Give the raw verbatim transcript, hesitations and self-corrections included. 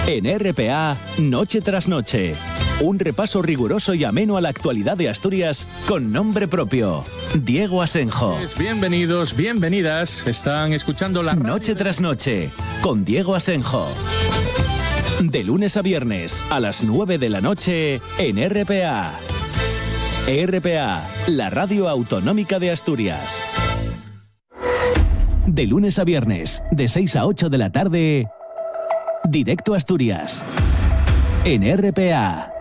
En R P A, Noche tras Noche. Un repaso riguroso y ameno a la actualidad de Asturias con nombre propio. Diego Asenjo. Bienvenidos, bienvenidas. Están escuchando la Noche tras Noche con Diego Asenjo. De lunes a viernes a las nueve de la noche en R P A. R P A, la radio autonómica de Asturias. De lunes a viernes, de seis a ocho de la tarde, Directo Asturias. En R P A.